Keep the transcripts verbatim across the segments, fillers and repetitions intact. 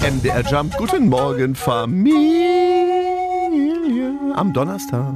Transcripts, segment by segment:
M D R Jump, guten Morgen Familie. Am Donnerstag.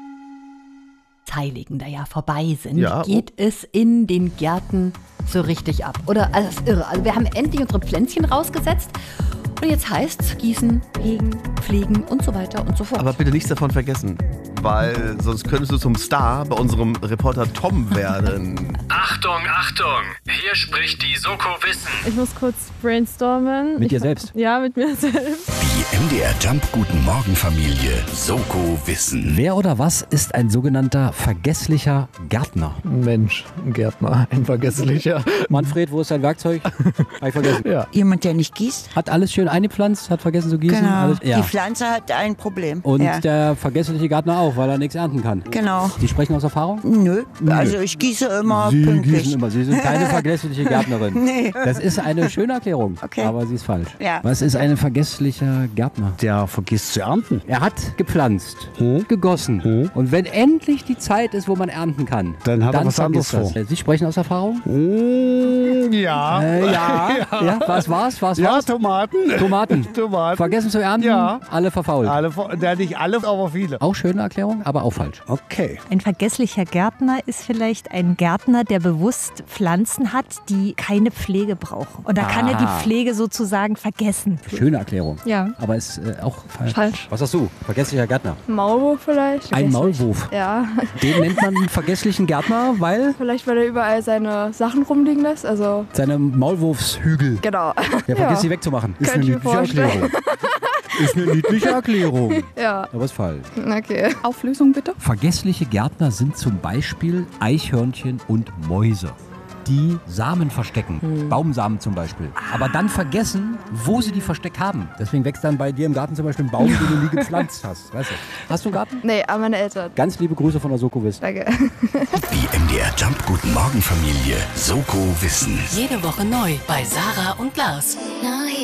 Heiligen da ja vorbei sind, Ja, geht oh. es in den Gärten so richtig ab. Oder, also das ist irre. Also wir haben endlich unsere Pflänzchen rausgesetzt und jetzt heißt es gießen, hegen, pflegen und so weiter und so fort. Aber bitte nichts davon vergessen, weil sonst könntest du zum Star bei unserem Reporter Tom werden. Achtung, Achtung! Hier spricht die Soko Wissen. Ich muss kurz brainstormen. Mit ich, dir selbst? Ja, mit mir selbst. Die M D R Jump Guten Morgen Familie Soko Wissen. Wer oder was ist ein sogenannter vergesslicher Gärtner? Mensch, ein Gärtner, ein vergesslicher. Manfred, wo ist dein Werkzeug? Hab ich vergessen. Ja. Jemand, der nicht gießt. Hat alles schön eingepflanzt, hat vergessen zu gießen. Genau. Alles, ja. Die Pflanze hat ein Problem. Und ja. der vergessliche Gärtner auch, weil er nichts ernten kann. Genau. Sie sprechen aus Erfahrung? Nö. Also ich gieße immer Sie pünktlich. gießen immer. Sie sind keine vergessliche Gärtnerin. Nee. Das ist eine schöne Erklärung, Okay. aber sie ist falsch. Ja. Was ist ein vergesslicher Gärtner? Der vergisst zu ernten. Er hat gepflanzt, Hm? gegossen. Hm? Und wenn endlich die Zeit ist, wo man ernten kann, Dann hat er was vergisst anderes das. Sie sprechen aus Erfahrung? Mmh, ja. Äh, ja. ja. Was war's? Was Ja, war's? Tomaten. Tomaten. Tomaten. Vergessen zu ernten? Ja. Alle verfault. Alle, ja, nicht alle, aber viele. Auch schöne Erklärung, aber auch falsch. Okay. Ein vergesslicher Gärtner ist vielleicht ein Gärtner, der bewusst Pflanzen hat, die keine Pflege brauchen. Und da kann er Ah. die Pflege sozusagen vergessen. Schöne Erklärung. Ja. Aber ist äh, auch falsch. Falsch. Was hast du? Vergesslicher Gärtner. Maulwurf vielleicht. Ein Vergesslich. Maulwurf. Ja. Den nennt man vergesslichen Gärtner, weil Vielleicht, weil er überall seine Sachen rumliegen lässt. Also, seine Maulwurfshügel. genau. Der vergisst sie wegzumachen. Ist Könnte eine ich mir niedliche vorstellen. Erklärung. Ist eine niedliche Erklärung. Ja. Aber ist falsch. Okay. Auflösung bitte. Vergessliche Gärtner sind zum Beispiel Eichhörnchen und Mäuse, die Samen verstecken, Baumsamen zum Beispiel, aber dann vergessen, wo sie die versteckt haben. Deswegen wächst dann bei dir im Garten zum Beispiel ein Baum, den du nie gepflanzt hast. Weißt du? Hast du einen Garten? Nee, aber meine Eltern. Ganz liebe Grüße von der Soko Wissen. Danke. Die M D R Jump Guten Morgen Familie Soko Wissen. Jede Woche neu bei Sarah und Lars.